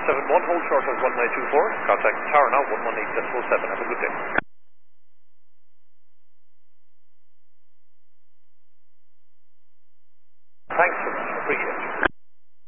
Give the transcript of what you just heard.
171, hold short of 1924. Contact tower now, 118.7. Have a good day.